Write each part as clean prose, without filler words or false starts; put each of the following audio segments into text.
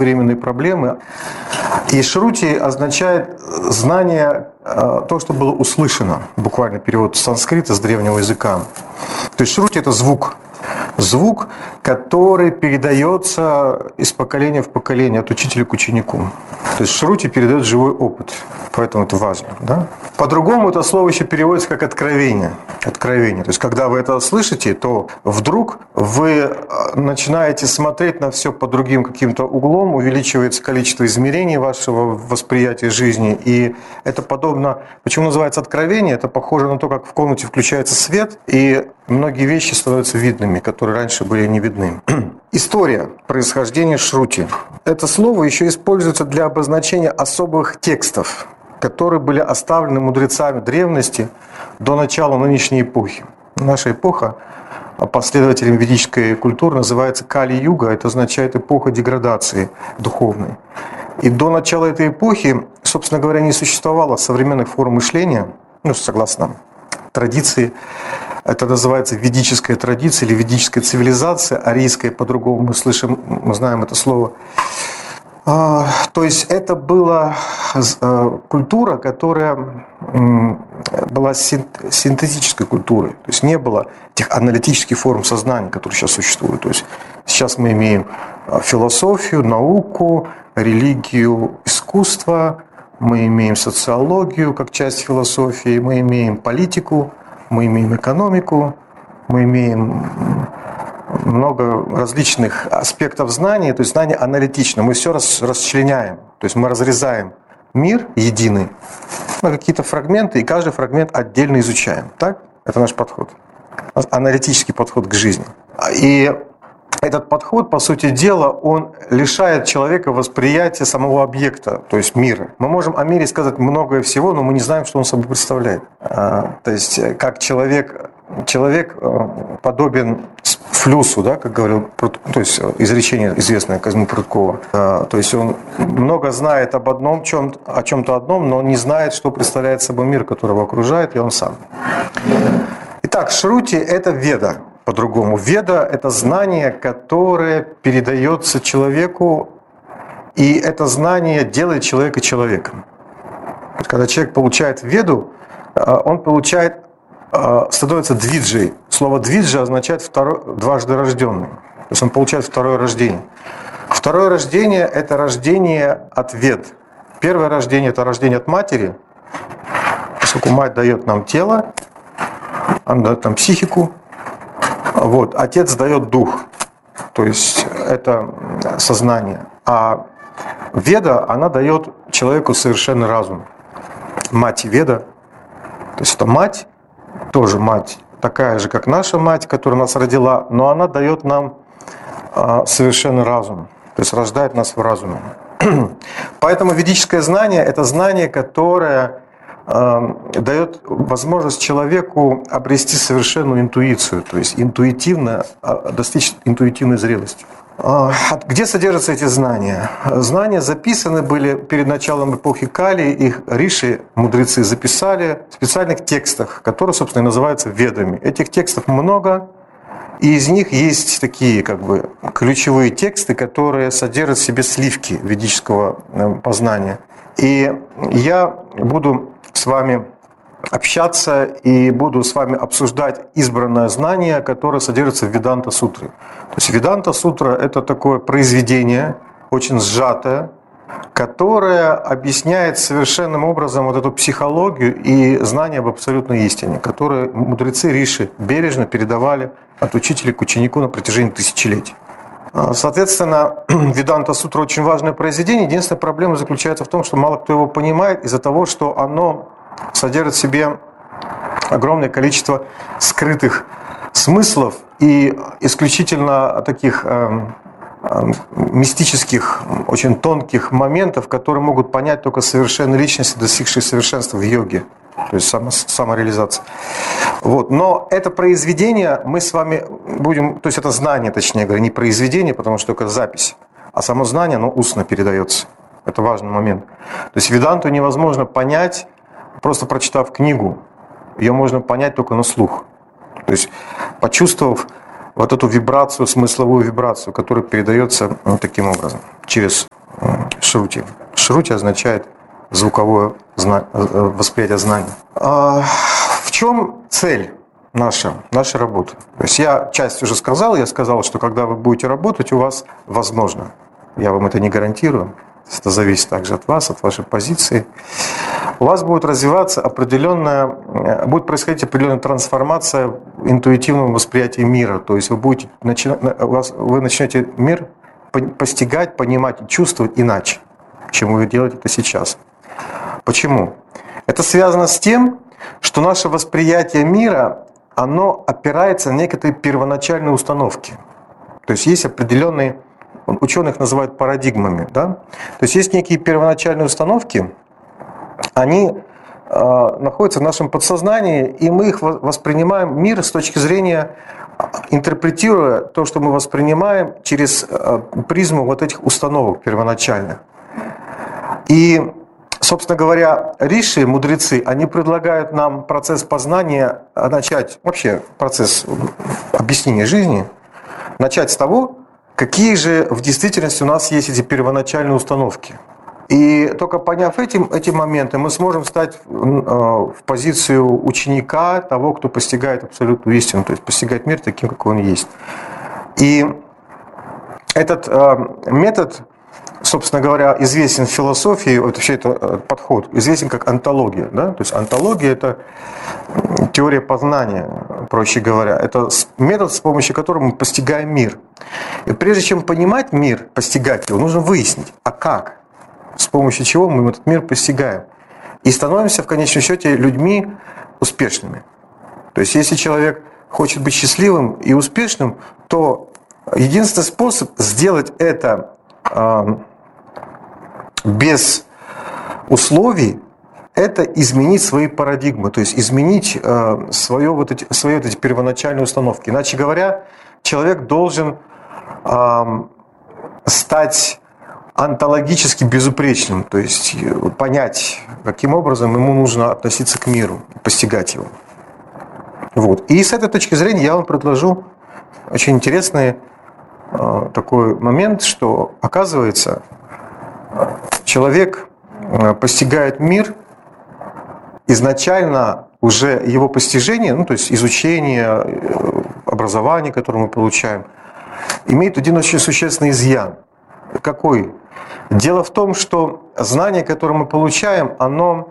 временные проблемы. И шрути означает знание, то, что было услышано. Буквально перевод с санскрита, с древнего языка. То есть шрути – это звук. Звук, который передается из поколения в поколение, от учителя к ученику. То есть шрути передает живой опыт, поэтому это важно. Да? По-другому это слово еще переводится как откровение. Откровение. То есть когда вы это слышите, то вдруг вы начинаете смотреть на все под другим каким-то углом, увеличивается количество измерений вашего восприятия жизни. И это подобно, почему называется откровение, это похоже на то, как в комнате включается свет, и многие вещи становятся видными, которые раньше были не видны. История происхождения шрути. Это слово еще используется для обозначения особых текстов, которые были оставлены мудрецами древности до начала нынешней эпохи. Наша эпоха последователями ведической культуры называется Кали-юга, это означает эпоха деградации духовной. И до начала этой эпохи, собственно говоря, не существовало современных форм мышления, согласно традиции. Это называется ведическая традиция или ведическая цивилизация, арийская по-другому мы знаем это слово. То есть это была культура, которая была синтетической культурой. То есть не было тех аналитических форм сознания, которые сейчас существуют. То есть сейчас мы имеем философию, науку, религию, искусство, мы имеем социологию как часть философии, мы имеем политику, мы имеем экономику, мы имеем много различных аспектов знаний, то есть знание аналитично. Мы все расчленяем, то есть мы разрезаем мир единый на какие-то фрагменты, и каждый фрагмент отдельно изучаем. Так? Это наш подход. Аналитический подход к жизни. И этот подход, по сути дела, он лишает человека восприятия самого объекта, то есть мира. Мы можем о мире сказать многое всего, но мы не знаем, что он собой представляет. То есть как человек подобен флюсу, да, как говорил, то есть изречение известное Козьмы Прудкова. То есть он много знает о чем-то одном, но он не знает, что представляет собой мир, который его окружает, и он сам. Итак, шрути – это веда. По-другому. Веда – это знание, которое передается человеку, и это знание делает человека человеком. Когда человек получает веду, он становится двиджей. Слово двиджа означает дважды рожденный. То есть он получает второе рождение. Второе рождение – это рождение от вед. Первое рождение – это рождение от матери, поскольку мать дает нам тело, она дает нам психику. Вот. Отец дает дух, то есть это сознание. А веда, она дает человеку совершенный разум. Мать веда, то есть это мать, тоже мать, такая же, как наша мать, которая нас родила, но она дает нам совершенный разум, то есть рождает нас в разуме. Поэтому ведическое знание – это знание, которое дает возможность человеку обрести совершенную интуицию, то есть интуитивно достичь интуитивной зрелости. Где содержатся эти знания? Знания записаны были перед началом эпохи Кали, их риши, мудрецы, записали в специальных текстах, которые, собственно, и называются ведами. Этих текстов много, и из них есть такие ключевые тексты, которые содержат в себе сливки ведического познания. И я буду с вами общаться и буду с вами обсуждать избранное знание, которое содержится в Веданта-сутре. То есть Веданта-сутра – это такое произведение, очень сжатое, которое объясняет совершенным образом вот эту психологию и знание об абсолютной истине, которые мудрецы риши бережно передавали от учителя к ученику на протяжении тысячелетий. Соответственно, Веданта-сутра очень важное произведение. Единственная проблема заключается в том, что мало кто его понимает из-за того, что оно содержит в себе огромное количество скрытых смыслов и исключительно таких мистических, очень тонких моментов, которые могут понять только совершенные личности, достигшие совершенства в йоге, то есть самореализация. Вот. Но это произведение мы с вами будем, то есть это знание, точнее говоря, не произведение, потому что это запись, а само знание, оно устно передается. Это важный момент. То есть Веданту невозможно понять, просто прочитав книгу. Ее можно понять только на слух. То есть почувствовав вот эту вибрацию, смысловую вибрацию, которая передается таким образом, через шрути. Шрути означает звуковое восприятие знаний. В чем цель нашей работы? То есть я часть уже сказал, что когда вы будете работать, у вас возможно, я вам это не гарантирую, это зависит также от вас, от вашей позиции, у вас будет развиваться будет происходить определенная трансформация в интуитивном восприятии мира. То есть вы начнете мир постигать, понимать и чувствовать иначе, чем вы делаете это сейчас. Почему? Это связано с тем, что наше восприятие мира, оно опирается на некоторые первоначальные установки. То есть есть определенные, ученых называют парадигмами. Да? То есть есть некие первоначальные установки, они находятся в нашем подсознании, и мы их воспринимаем, мир с точки зрения, интерпретируя то, что мы воспринимаем через призму вот этих установок первоначальных. И, собственно говоря, риши, мудрецы, они предлагают нам процесс познания начать, вообще процесс объяснения жизни, начать с того, какие же в действительности у нас есть эти первоначальные установки. И только поняв эти моменты, мы сможем встать в позицию ученика, того, кто постигает абсолютную истину, то есть постигает мир таким, какой он есть. И этот метод, собственно говоря, известен в философии, вообще это подход, известен как онтология. Да? То есть онтология – это теория познания, проще говоря. Это метод, с помощью которого мы постигаем мир. И прежде чем понимать мир, постигать его, нужно выяснить, а как? С помощью чего мы этот мир постигаем. И становимся в конечном счете людьми успешными. То есть если человек хочет быть счастливым и успешным, то единственный способ сделать это без условий – это изменить свои парадигмы, то есть изменить свои эти первоначальные установки. Иначе говоря, человек должен стать онтологически безупречным, то есть понять, каким образом ему нужно относиться к миру, постигать его. Вот. И с этой точки зрения я вам предложу очень интересный такой момент, что, оказывается, человек постигает мир изначально уже его постижение, то есть изучение, образование, которое мы получаем, имеет один очень существенный изъян. Какой? Дело в том, что знание, которое мы получаем, оно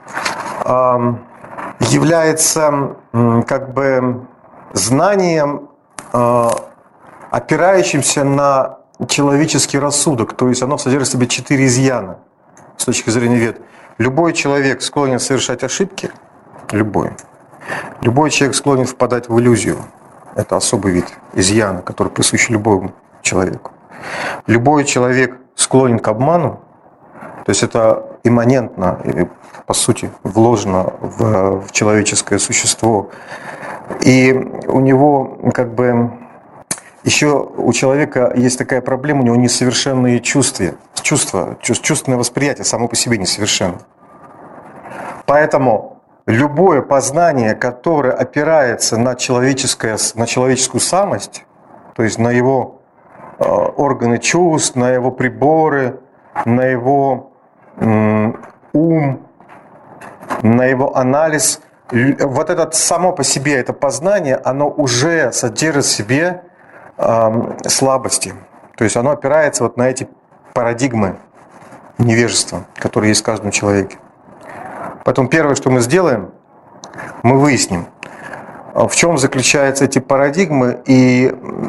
является как бы знанием, опирающимся на человеческий рассудок. То есть оно содержит в себе 4 изъяна с точки зрения вед. Любой человек склонен совершать ошибки. Любой. Любой человек склонен впадать в иллюзию. Это особый вид изъяна, который присущ любому человеку. Любой человек склонен к обману, то есть это имманентно, по сути, вложено в человеческое существо. И у него как бы еще у человека есть такая проблема, у него несовершенные чувственное восприятие само по себе несовершенно. Поэтому любое познание, которое опирается на человеческую самость, то есть на его органы чувств, на его приборы, на его ум, на его анализ. Вот это само по себе, это познание, оно уже содержит в себе слабости. То есть оно опирается вот на эти парадигмы невежества, которые есть в каждом человеке. Поэтому первое, что мы сделаем, мы выясним, в чем заключаются эти парадигмы и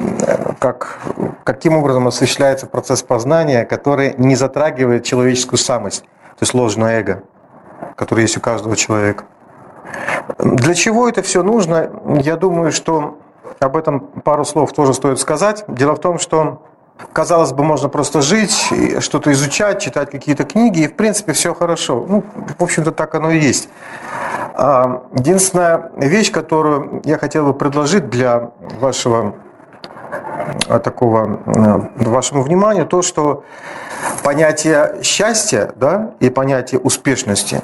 каким образом осуществляется процесс познания, который не затрагивает человеческую самость, то есть ложное эго, которое есть у каждого человека. Для чего это все нужно? Я думаю, что об этом пару слов тоже стоит сказать. Дело в том, что, казалось бы, можно просто жить, что-то изучать, читать какие-то книги, и в принципе все хорошо. В общем-то, так оно и есть. Единственная вещь, которую я хотел бы предложить для вашему вниманию, то, что понятие счастья, да, и понятие успешности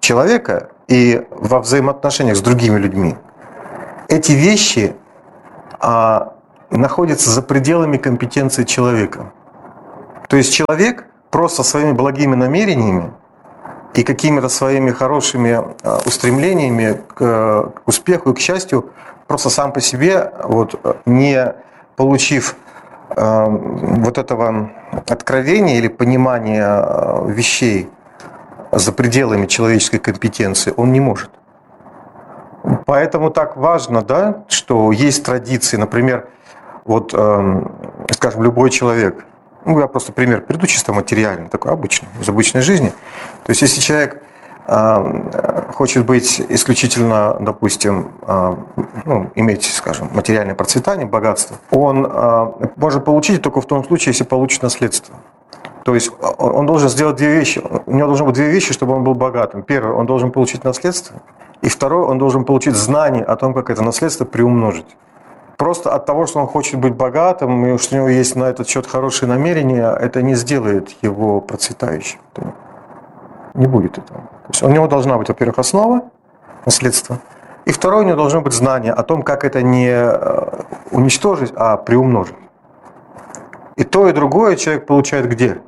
человека и во взаимоотношениях с другими людьми, эти вещи, находится за пределами компетенции человека. То есть человек просто своими благими намерениями и какими-то своими хорошими устремлениями к успеху и к счастью, просто сам по себе, не получив вот этого откровения или понимания вещей за пределами человеческой компетенции, он не может. Поэтому так важно, да, что есть традиции, например, скажем, любой человек, я просто пример приведу чисто материальный, такой обычный, из обычной жизни. То есть если человек хочет быть исключительно, допустим, иметь, скажем, материальное процветание, богатство, он может получить только в том случае, если получит наследство. То есть он должен сделать две вещи. У него должны быть две вещи, чтобы он был богатым. Первое, он должен получить наследство. И второе, он должен получить знание о том, как это наследство приумножить. Просто от того, что он хочет быть богатым, и что у него есть на этот счет хорошие намерения, это не сделает его процветающим. Не будет этого. То есть у него должна быть, во-первых, основа, наследство. И второе, у него должно быть знание о том, как это не уничтожить, а приумножить. И то, и другое человек получает где?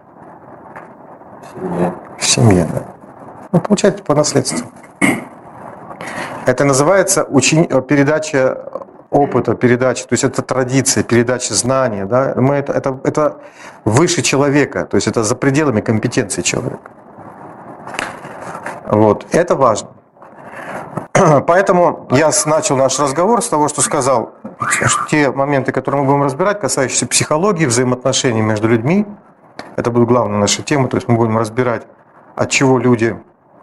В семье, да. Он получает по наследству. Это называется передача опыта, передача, то есть это традиция, передача знания. Да? Это выше человека, то есть это за пределами компетенции человека. Это важно. Поэтому я начал наш разговор с того, что сказал, что те моменты, которые мы будем разбирать, касающиеся психологии, взаимоотношений между людьми, это будет главная наша тема, то есть мы будем разбирать, от чего люди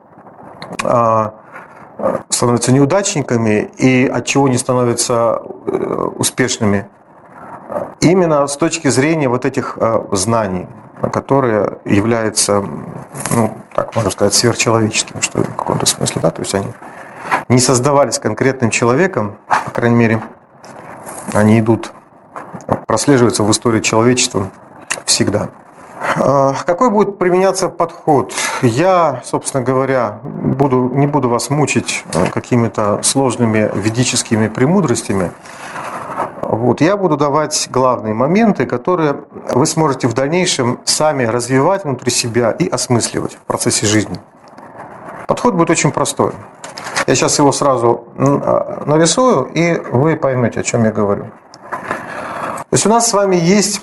становятся неудачниками и от чего не становятся успешными. Именно с точки зрения вот этих знаний, которые являются, так можно сказать, сверхчеловеческими, что ли, в каком-то смысле, да, то есть они не создавались конкретным человеком, по крайней мере, они прослеживаются в истории человечества всегда. Какой будет применяться подход? Я, собственно говоря, не буду вас мучить какими-то сложными ведическими премудростями. Я буду давать главные моменты, которые вы сможете в дальнейшем сами развивать внутри себя и осмысливать в процессе жизни. Подход будет очень простой. Я сейчас его сразу нарисую, и вы поймете, о чем я говорю. То есть у нас с вами есть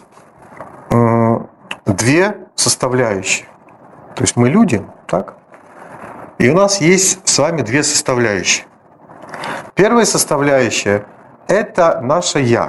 две составляющие. То есть мы люди, так? И у нас есть с вами две составляющие. Первая составляющая – это наше «я».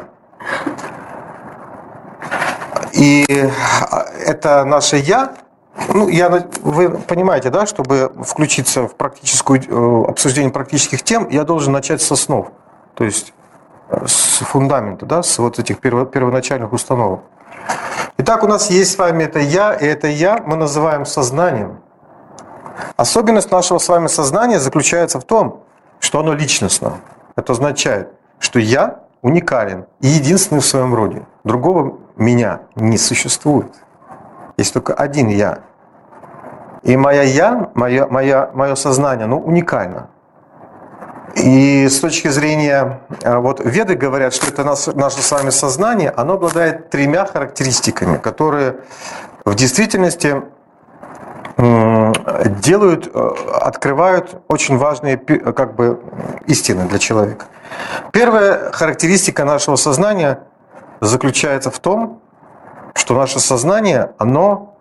И это наше «я», вы понимаете, да, чтобы включиться в обсуждение практических тем, я должен начать с основ, то есть с фундамента, да, с этих первоначальных установок. Итак, у нас есть с вами это «я», и это «я» мы называем сознанием. Особенность нашего с вами сознания заключается в том, что оно личностно. Это означает, что я уникален и единственный в своем роде. Другого меня не существует. Есть только один я. И мое сознание, уникально. И с точки зрения, веды говорят, что это наше с вами сознание, оно обладает тремя характеристиками, которые в действительности открывают очень важные истины для человека. Первая характеристика нашего сознания заключается в том, что наше сознание, оно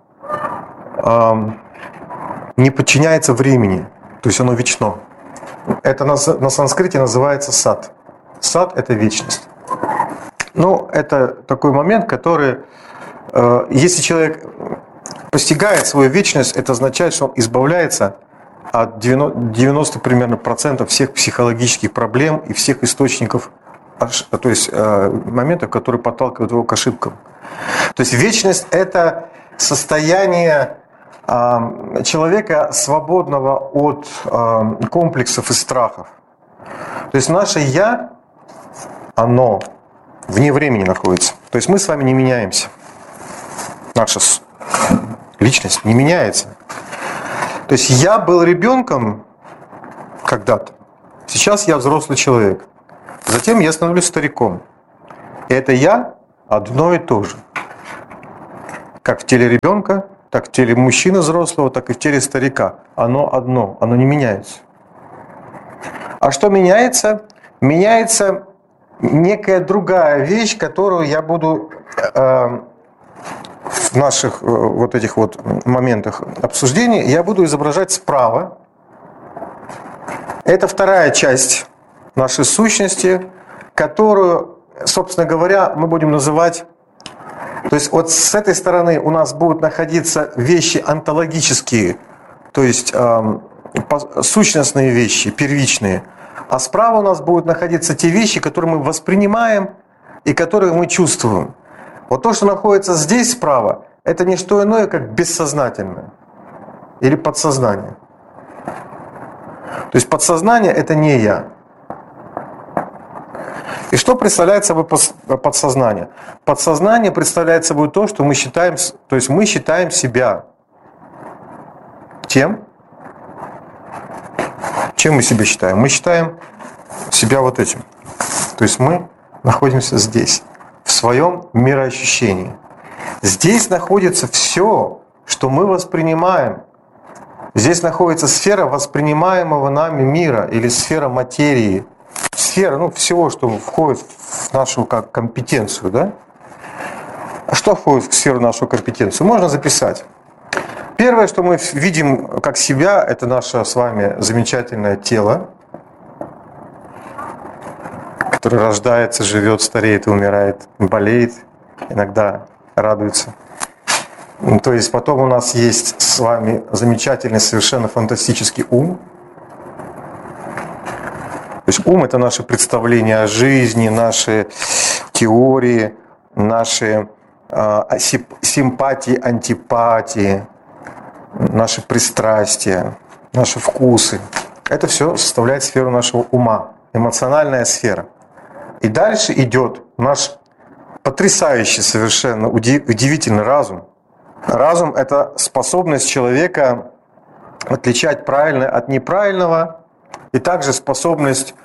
не подчиняется времени, то есть оно вечно. Это на санскрите называется сат. Сат – это вечность. Это такой момент, который, если человек постигает свою вечность, это означает, что он избавляется от 90 примерно процентов всех психологических проблем и всех источников, то есть моментов, которые подталкивают его к ошибкам. То есть вечность – это состояние человека, свободного от комплексов и страхов. То есть наше «я», оно вне времени находится. То есть мы с вами не меняемся. Наша личность не меняется. То есть я был ребенком когда-то, сейчас я взрослый человек. Затем я становлюсь стариком. И это я одно и то же. Как в теле ребенка, так в теле мужчины взрослого, так и в теле старика. Оно одно, оно не меняется. А что меняется? Меняется некая другая вещь, которую я буду в наших вот этих вот моментах обсуждения, я буду изображать справа. Это вторая часть нашей сущности, которую, собственно говоря, мы будем называть... То есть вот с этой стороны у нас будут находиться вещи онтологические, то есть сущностные вещи, первичные. А справа у нас будут находиться те вещи, которые мы воспринимаем и которые мы чувствуем. Вот то, что находится здесь справа, это не что иное, как бессознательное или подсознание. То есть подсознание – это не я. И что представляет собой подсознание? Подсознание представляет собой то, что мы считаем, то есть мы считаем себя тем, чем мы себя считаем. Мы считаем себя вот этим. То есть мы находимся здесь, в своем мироощущении. Здесь находится все, что мы воспринимаем. Здесь находится сфера воспринимаемого нами мира или сфера материи. Сфера, всего, что входит в нашу компетенцию, да? А что входит в сферу нашу компетенцию? Можно записать. Первое, что мы видим как себя, это наше с вами замечательное тело, которое рождается, живет, стареет и умирает, болеет, иногда радуется. То есть потом у нас есть с вами замечательный, совершенно фантастический ум. То есть ум – это наше представление о жизни, наши теории, наши симпатии, антипатии, наши пристрастия, наши вкусы. Это все составляет сферу нашего ума, эмоциональная сфера. И дальше идет наш потрясающий, совершенно удивительный разум. Разум – это способность человека отличать правильное от неправильного, и также способность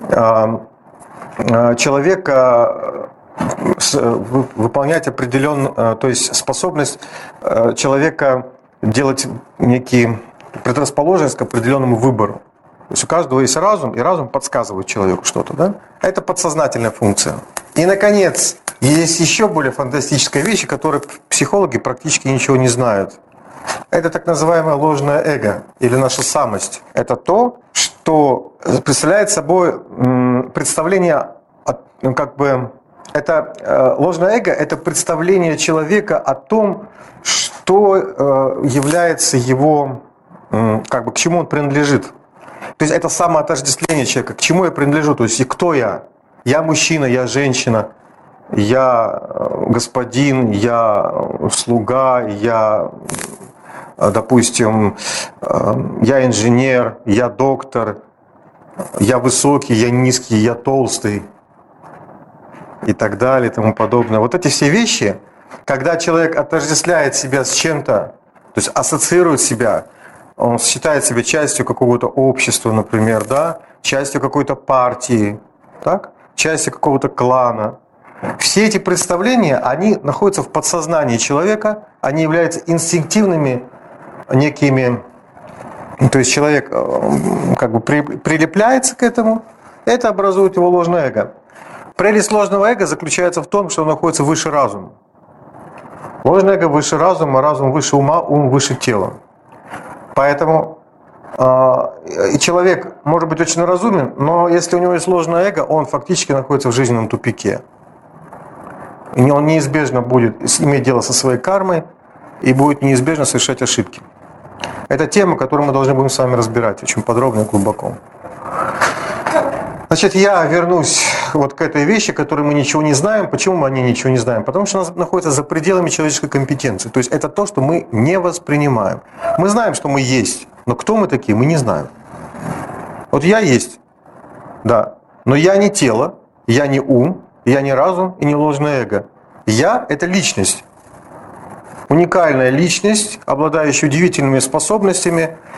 человека выполнять определенную, то есть способность человека делать некие предрасположенность к определенному выбору. То есть у каждого есть разум, и разум подсказывает человеку что-то, да? Это подсознательная функция. И, наконец, есть еще более фантастическая вещь, о которой психологи практически ничего не знают. Это так называемое ложное эго или наша самость. Это то, что представляет собой представление, это ложное эго – это представление человека о том, что является его, к чему он принадлежит. То есть это самоотождествление человека, к чему я принадлежу, то есть и кто я. Я мужчина, я женщина, я господин, я слуга, я, допустим, я инженер, я доктор, я высокий, я низкий, я толстый и так далее и тому подобное. Вот эти все вещи, когда человек отождествляет себя с чем-то, то есть ассоциирует себя, он считает себя частью какого-то общества, например, да, частью какой-то партии, так? Частью какого-то клана. Все эти представления, они находятся в подсознании человека, они являются инстинктивными некими, то есть человек прилепляется к этому, это образует его ложное эго. Прелесть ложного эго заключается в том, что он находится выше разума. Ложное эго выше разума, разум выше ума, ум выше тела. Поэтому человек может быть очень разумен, но если у него есть ложное эго, он фактически находится в жизненном тупике. И он неизбежно будет иметь дело со своей кармой и будет неизбежно совершать ошибки. Это тема, которую мы должны будем с вами разбирать очень подробно и глубоко. Значит, я вернусь вот к этой вещи, которой мы ничего не знаем. Почему мы о ней ничего не знаем? Потому что она находится за пределами человеческой компетенции. То есть это то, что мы не воспринимаем. Мы знаем, что мы есть, но кто мы такие, мы не знаем. Вот я есть, да, но я не тело, я не ум, я не разум и не ложное эго. Я – это личность. Уникальная личность, обладающая удивительными способностями.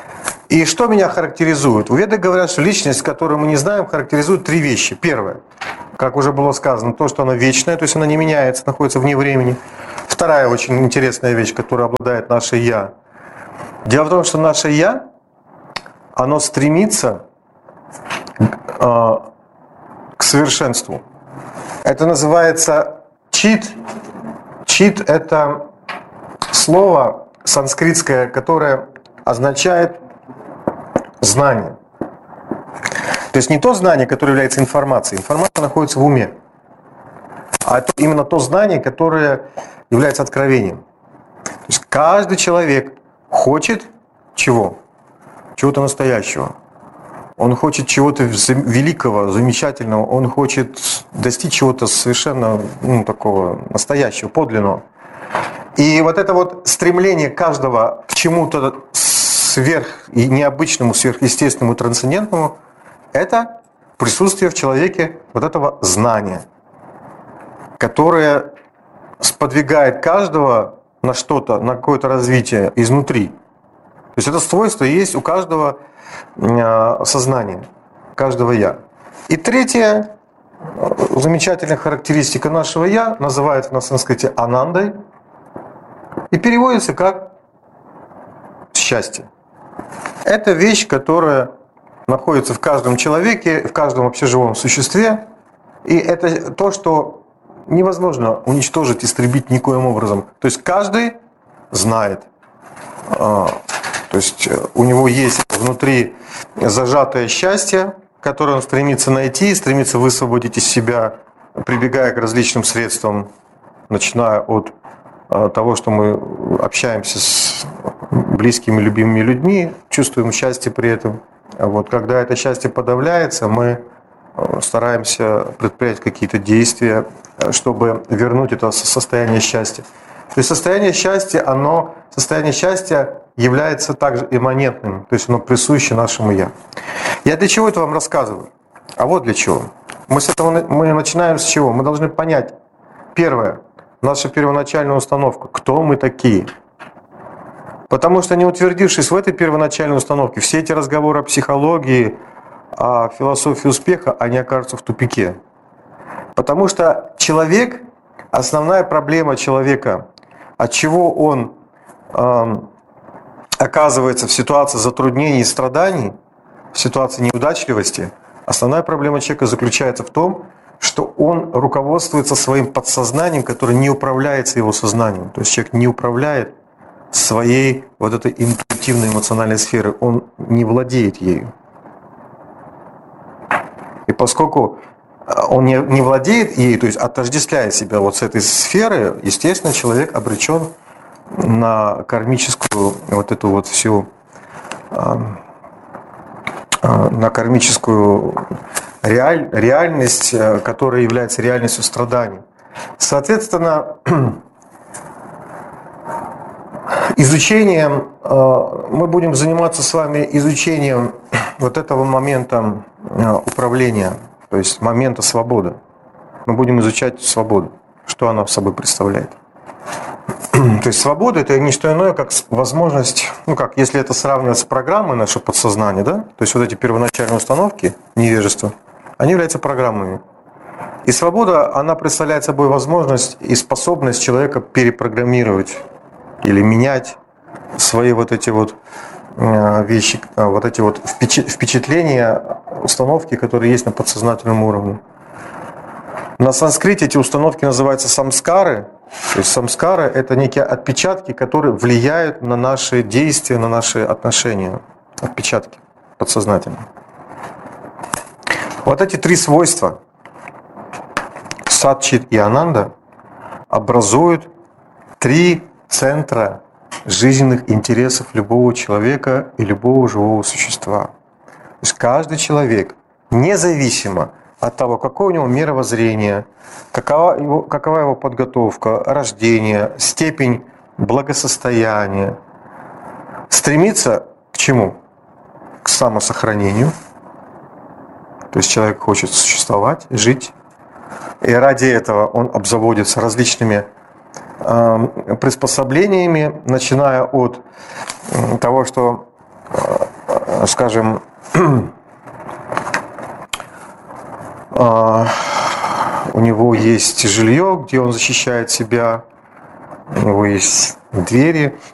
И что меня характеризует? У Веды говорят, что личность, которую мы не знаем, характеризует три вещи. Первое, как уже было сказано, то, что она вечная, то есть она не меняется, находится вне времени. Вторая очень интересная вещь, которая обладает наше «я». Дело в том, что наше «я», оно стремится к совершенству. Это называется чит. Чит – это слово санскритское, которое означает знание. То есть не то знание, которое является информацией. Информация находится в уме. А это именно то знание, которое является откровением. То есть каждый человек хочет чего? Чего-то настоящего. Он хочет чего-то великого, замечательного. Он хочет достичь чего-то совершенно такого настоящего, подлинного. И вот это вот стремление каждого к чему-то и необычному, сверхъестественному, трансцендентному, это присутствие в человеке вот этого знания, которое сподвигает каждого на что-то, на какое-то развитие изнутри. То есть это свойство есть у каждого сознания, каждого «я». И третья замечательная характеристика нашего «я» называется на санскрите «анандой» и переводится как «счастье». Это вещь, которая находится в каждом человеке, в каждом вообще живом существе. И это то, что невозможно уничтожить, истребить никоим образом. То есть каждый знает. То есть у него есть внутри зажатое счастье, которое он стремится найти, стремится высвободить из себя, прибегая к различным средствам, начиная от того, что мы общаемся с близкими, любимыми людьми, чувствуем счастье при этом. Вот, когда это счастье подавляется, мы стараемся предпринять какие-то действия, чтобы вернуть это состояние счастья. То есть состояние счастья является также имманентным, то есть оно присуще нашему «я». Я для чего это вам рассказываю? А вот для чего. Мы начинаем с чего? Мы должны понять, первое, наша первоначальная установка, кто мы такие. Потому что не утвердившись в этой первоначальной установке, все эти разговоры о психологии, о философии успеха, они окажутся в тупике. Потому что человек, основная проблема человека, от чего он оказывается в ситуации затруднений и страданий, в ситуации неудачливости, основная проблема человека заключается в том, что он руководствуется своим подсознанием, которое не управляется его сознанием. То есть человек не управляет своей вот этой интуитивной эмоциональной сферой, он не владеет ею. И поскольку он не владеет ею, то есть отождествляет себя вот с этой сферой, естественно, человек обречен на кармическую вот эту вот всю, на кармическую реальность, которая является реальностью страданий. Соответственно, изучением, мы будем заниматься с вами изучением вот этого момента управления, то есть момента свободы. Мы будем изучать свободу, что она собой представляет. То есть свобода – это не что иное, как возможность, если это сравнивать с программой наше подсознание, да? То есть вот эти первоначальные установки, невежества, они являются программами. И свобода, она представляет собой возможность и способность человека перепрограммировать или менять свои вот эти вот вещи, вот эти вот впечатления, установки, которые есть на подсознательном уровне. На санскрите эти установки называются самскары. То есть самскары – это некие отпечатки, которые влияют на наши действия, на наши отношения. Отпечатки подсознательные. Вот эти три свойства – сат, чит и ананда – образуют три центра жизненных интересов любого человека и любого живого существа. То есть каждый человек, независимо от того, какое у него мировоззрение, какова его подготовка, рождение, степень благосостояния, стремится к чему? К самосохранению. То есть человек хочет существовать, жить. И ради этого он обзаводится различными приспособлениями, начиная от того, что скажем, у него есть жилье, где он защищает себя, у него есть двери,